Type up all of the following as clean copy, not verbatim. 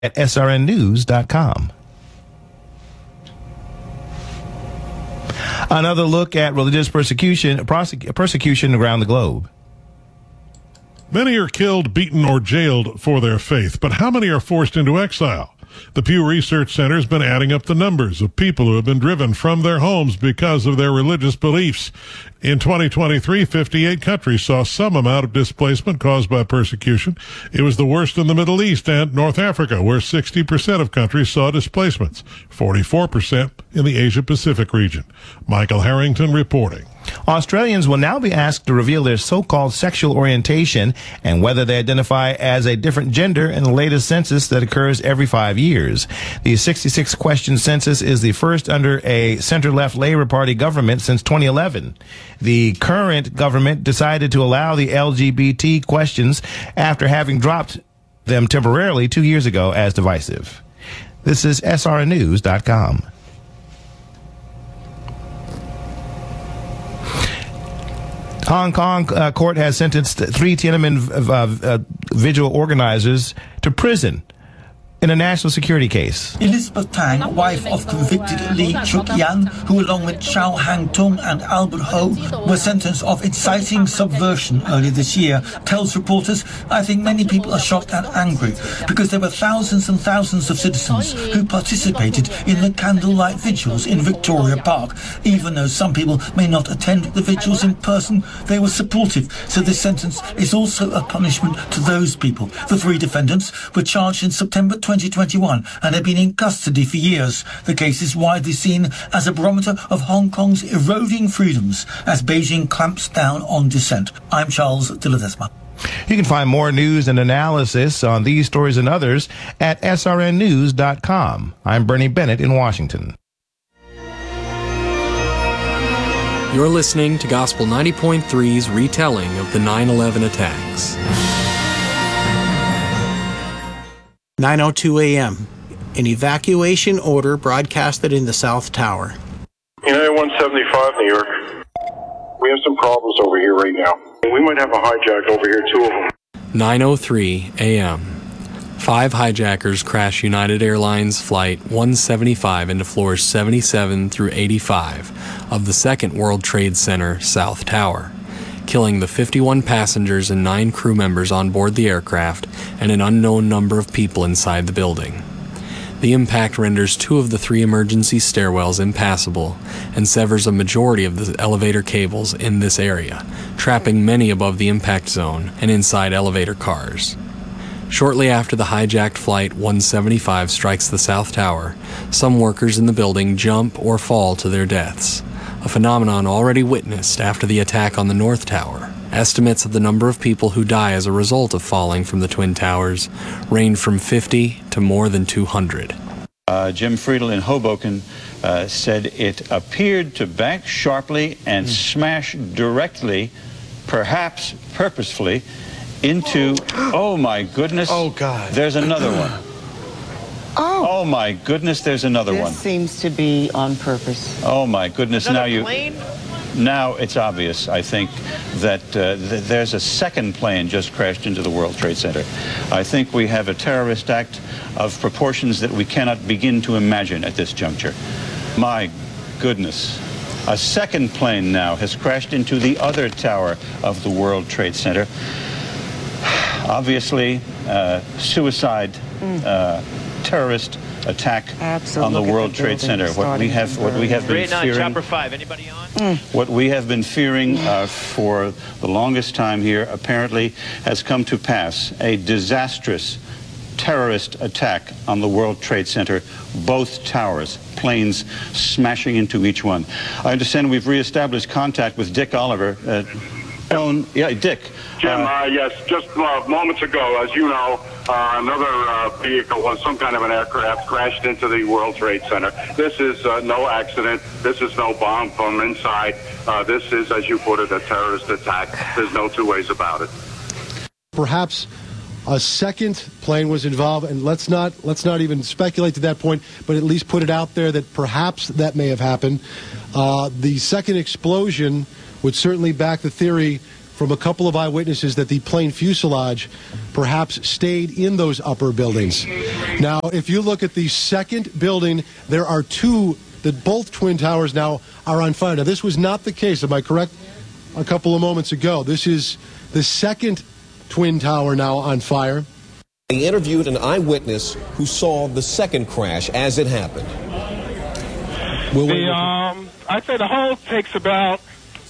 at srnnews.com. Another look at religious persecution around the globe. Many are killed, beaten, or jailed for their faith, but how many are forced into exile? The Pew Research Center has been adding up the numbers of people who have been driven from their homes because of their religious beliefs. In 2023, 58 countries saw some amount of displacement caused by persecution. It was the worst in the Middle East and North Africa, where 60% of countries saw displacements, 44% in the Asia-Pacific region. Michael Harrington reporting. Australians will now be asked to reveal their so-called sexual orientation and whether they identify as a different gender in the latest census that occurs every 5 years. The 66-question census is the first under a center-left Labour Party government since 2011. The current government decided to allow the LGBT questions after having dropped them temporarily 2 years ago as divisive. This is srnnews.com. Hong Kong court has sentenced 3 Tiananmen vigil organizers to prison in a national security case. Elizabeth Tang, wife of convicted Lee Chuk-yan, who along with Chow Hang-tung and Albert Ho were sentenced of inciting subversion earlier this year, tells reporters, "I think many people are shocked and angry because there were thousands and thousands of citizens who participated in the candlelight vigils in Victoria Park. Even though some people may not attend the vigils in person, they were supportive. So this sentence is also a punishment to those people." The 3 defendants were charged in September 2021 and have been in custody for years. The case is widely seen as a barometer of Hong Kong's eroding freedoms as Beijing clamps down on dissent. I'm Charles de Ledesma. You can find more news and analysis on these stories and others at srnnews.com. I'm Bernie Bennett in Washington. You're listening to Gospel 90.3's retelling of the 9/11 attacks. 9:02 a.m. An evacuation order broadcasted in the South Tower. United 175, New York. We have some problems over here right now. We might have a hijack over here, 2 of them. 9:03 a.m. 5 hijackers crash United Airlines Flight 175 into floors 77 through 85 of the Second World Trade Center South Tower, killing the 51 passengers and 9 crew members on board the aircraft and an unknown number of people inside the building. The impact renders 2 of the 3 emergency stairwells impassable and severs a majority of the elevator cables in this area, trapping many above the impact zone and inside elevator cars. Shortly after the hijacked Flight 175 strikes the South Tower, some workers in the building jump or fall to their deaths, a phenomenon already witnessed after the attack on the North Tower. Estimates of the number of people who die as a result of falling from the Twin Towers range from 50 to more than 200. Jim Friedel in Hoboken said it appeared to bank sharply and smash directly, perhaps purposefully, into, oh my goodness, oh God, there's another one. Oh my goodness, there's another one. This seems to be on purpose. Oh my goodness, now it's obvious, I think, that there's a second plane just crashed into the World Trade Center. I think we have a terrorist act of proportions that we cannot begin to imagine at this juncture. My goodness. A second plane now has crashed into the other tower of the World Trade Center. Obviously, suicide, terrorist attack on the World Trade Center. What we have been fearing. Chopper 5. Anybody on? What we have been fearing for the longest time here apparently has come to pass. A disastrous terrorist attack on the World Trade Center. Both towers, planes smashing into each one. I understand we've reestablished contact with Dick Oliver. Dick. Jim, yes, just moments ago, as you know, another vehicle, some kind of an aircraft, crashed into the World Trade Center. This is no accident. This is no bomb from inside. This is, as you put it, a terrorist attack. There's no 2 ways about it. Perhaps a second plane was involved, and let's not even speculate to that point, but at least put it out there that perhaps that may have happened. The second explosion would certainly back the theory from a couple of eyewitnesses that the plane fuselage perhaps stayed in those upper buildings. Now, if you look at the second building, there are two, that both Twin Towers now are on fire. Now, this was not the case, am I correct? A couple of moments ago. This is the second Twin Tower now on fire. They interviewed an eyewitness who saw the second crash as it happened. I'd say the whole takes about,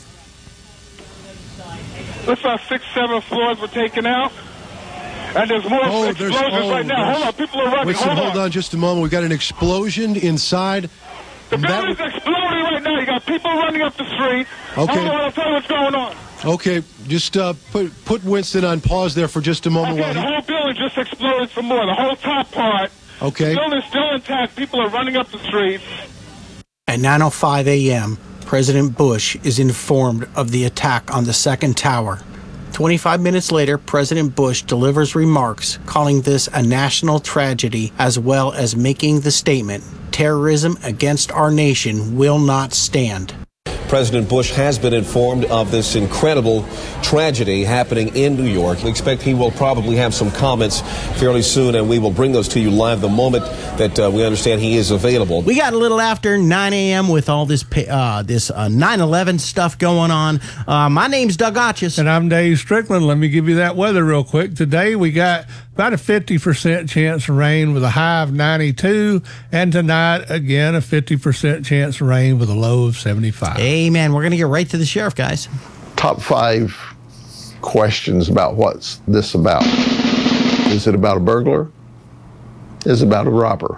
looks like 6, 7 floors were taken out. And there's more explosions right now. Hold on, people are running. Listen, hold on just a moment. We've got an explosion inside. The building's exploding right now. You got people running up the street. Okay. Hold on, I'll tell you what's going on. Okay, just put Winston on pause there for just a moment. Okay, the whole building just exploded some more. The whole top part. Okay. The building's still intact. People are running up the streets. At 9:05 a.m., President Bush is informed of the attack on the second tower. 25 minutes later, President Bush delivers remarks calling this a national tragedy, as well as making the statement, "Terrorism against our nation will not stand." President Bush has been informed of this incredible tragedy happening in New York. We expect he will probably have some comments fairly soon, and we will bring those to you live the moment that we understand he is available. We got a little after 9 a.m. with all this 9/11 stuff going on. My name's Doug Otchis. And I'm Dave Strickland. Let me give you that weather real quick. Today we got about a 50% chance of rain with a high of 92. And tonight, again, a 50% chance of rain with a low of 75. Amen. We're going to get right to the sheriff, guys. Top 5 questions about what's this about. Is it about a burglar? Is it about a robber?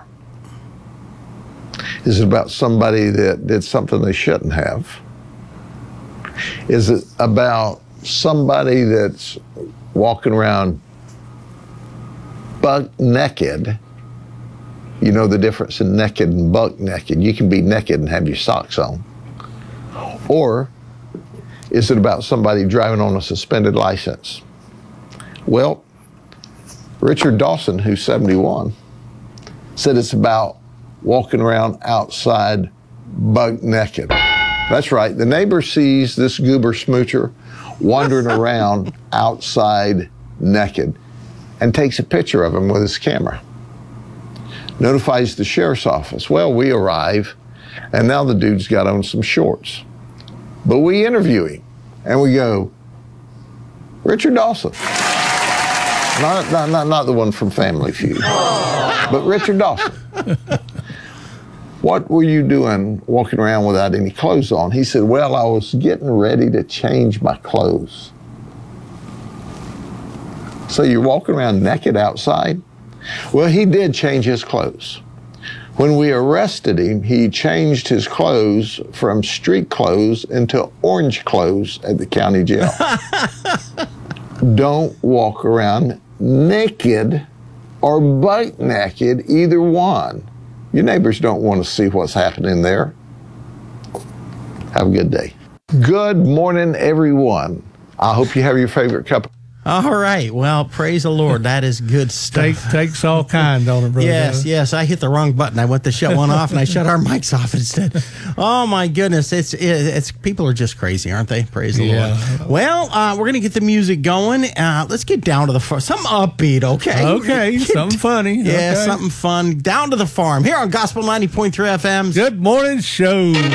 Is it about somebody that did something they shouldn't have? Is it about somebody that's walking around buck naked? You know the difference in naked and buck naked. You can be naked and have your socks on. Or is it about somebody driving on a suspended license? Well, Richard Dawson, who's 71, said it's about walking around outside buck naked. That's right. The neighbor sees this goober smoocher wandering around outside naked and takes a picture of him with his camera. Notifies the sheriff's office. Well, we arrive, and now the dude's got on some shorts. But we interview him, and we go, Richard Dawson. Not the one from Family Feud, but Richard Dawson. What were you doing walking around without any clothes on? He said, well, I was getting ready to change my clothes. So you're walking around naked outside? Well, he did change his clothes. When we arrested him, he changed his clothes from street clothes into orange clothes at the county jail. Don't walk around naked or butt naked, either one. Your neighbors don't want to see what's happening there. Have a good day. Good morning, everyone. I hope you have your favorite cup. All right. Well, praise the Lord. That is good stuff. Takes all kind, don't it, brother? Yes. I hit the wrong button. I went to shut one off, and I shut our mics off instead. Oh my goodness! It's people are just crazy, aren't they? Praise the Lord. Well, we're gonna get the music going. Let's get down to the farm. Something upbeat, okay? Okay, something funny. Yeah, okay. Something fun. Down to the farm here on Gospel 90.3 FM. Good morning show.